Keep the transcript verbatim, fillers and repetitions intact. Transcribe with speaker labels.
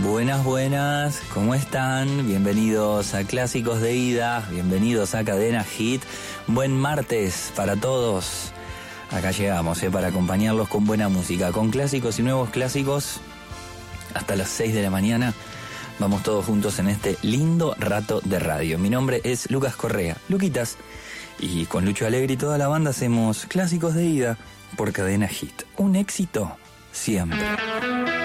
Speaker 1: Buenas, buenas, ¿cómo están? Bienvenidos a Clásicos de Ida, bienvenidos a Cadena Hit. Buen martes para todos. Acá llegamos, ¿eh? Para acompañarlos con buena música, con clásicos y nuevos clásicos. Hasta las seis de la mañana vamos todos juntos en este lindo rato de radio. Mi nombre es Lucas Correa, Luquitas, y con Lucho Alegre y toda la banda hacemos Clásicos de Ida por Cadena Hit. Un éxito siempre.